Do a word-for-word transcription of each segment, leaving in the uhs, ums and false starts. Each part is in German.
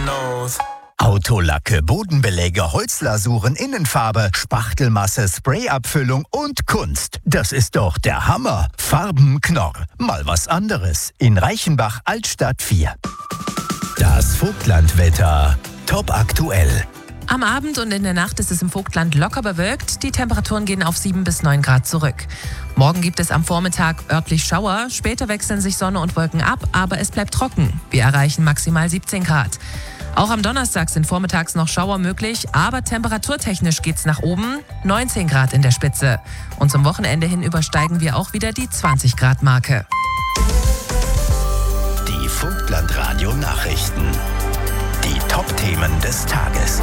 knows. Autolacke, Bodenbeläge, Holzlasuren, Innenfarbe, Spachtelmasse, Sprayabfüllung und Kunst. Das ist doch der Hammer. Farbenknorr. Mal was anderes. In Reichenbach, Altstadt vier. Das Vogtlandwetter. Top aktuell. Am Abend und in der Nacht ist es im Vogtland locker bewölkt. Die Temperaturen gehen auf sieben bis neun Grad zurück. Morgen gibt es am Vormittag örtlich Schauer. Später wechseln sich Sonne und Wolken ab, aber es bleibt trocken. Wir erreichen maximal siebzehn Grad. Auch am Donnerstag sind vormittags noch Schauer möglich, aber temperaturtechnisch geht's nach oben. neunzehn Grad in der Spitze. Und zum Wochenende hin übersteigen wir auch wieder die zwanzig Grad Marke. Die Vogtland-Radio Nachrichten. Die Top-Themen des Tages.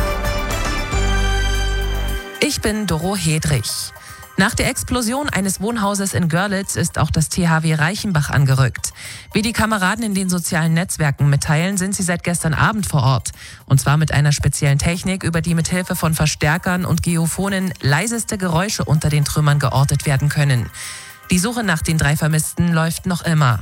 Ich bin Doro Hedrich. Nach der Explosion eines Wohnhauses in Görlitz ist auch das T H W Reichenbach angerückt. Wie die Kameraden in den sozialen Netzwerken mitteilen, sind sie seit gestern Abend vor Ort. Und zwar mit einer speziellen Technik, über die mit Hilfe von Verstärkern und Geophonen leiseste Geräusche unter den Trümmern geortet werden können. Die Suche nach den drei Vermissten läuft noch immer.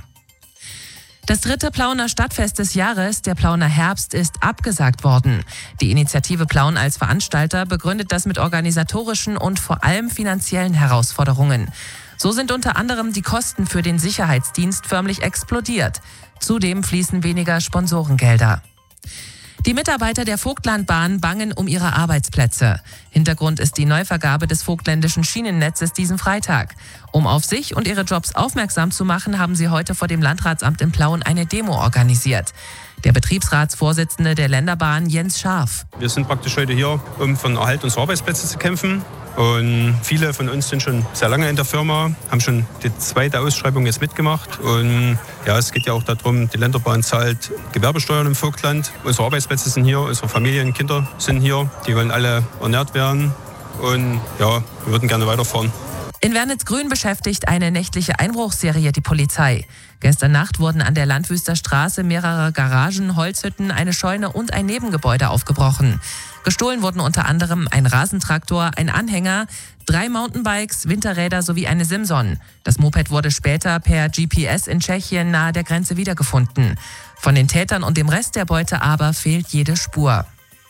Das dritte Plauener Stadtfest des Jahres, der Plauener Herbst, ist abgesagt worden. Die Initiative Plauen als Veranstalter begründet das mit organisatorischen und vor allem finanziellen Herausforderungen. So sind unter anderem die Kosten für den Sicherheitsdienst förmlich explodiert. Zudem fließen weniger Sponsorengelder. Die Mitarbeiter der Vogtlandbahn bangen um ihre Arbeitsplätze. Hintergrund ist die Neuvergabe des vogtländischen Schienennetzes diesen Freitag. Um auf sich und ihre Jobs aufmerksam zu machen, haben sie heute vor dem Landratsamt in Plauen eine Demo organisiert. Der Betriebsratsvorsitzende der Länderbahn, Jens Scharf. Wir sind praktisch heute hier, um für den Erhalt unserer Arbeitsplätze zu kämpfen. Und viele von uns sind schon sehr lange in der Firma, haben schon die zweite Ausschreibung jetzt mitgemacht. Und ja, es geht ja auch darum, die Länderbahn zahlt Gewerbesteuern im Vogtland. Unsere Arbeitsplätze sind hier, unsere Familien, Kinder sind hier. Die wollen alle ernährt werden. Und ja, wir würden gerne weiterfahren. In Wernitz-Grün beschäftigt eine nächtliche Einbruchsserie die Polizei. Gestern Nacht wurden an der Landwüster Straße mehrere Garagen, Holzhütten, eine Scheune und ein Nebengebäude aufgebrochen. Gestohlen wurden unter anderem ein Rasentraktor, ein Anhänger, drei Mountainbikes, Winterräder sowie eine Simson. Das Moped wurde später per G P S in Tschechien nahe der Grenze wiedergefunden. Von den Tätern und dem Rest der Beute aber fehlt jede Spur.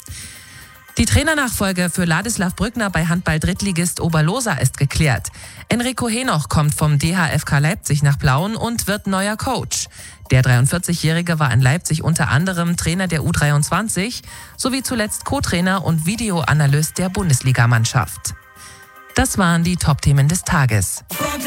Die Trainernachfolge für Ladislav Brückner bei Handball-Drittligist Oberlosa ist geklärt. Enrico Henoch kommt vom D H F K Leipzig nach Plauen und wird neuer Coach. Der dreiundvierzigjährige war in Leipzig unter anderem Trainer der U dreiundzwanzig sowie zuletzt Co-Trainer und Videoanalyst der Bundesligamannschaft. Das waren die Top-Themen des Tages.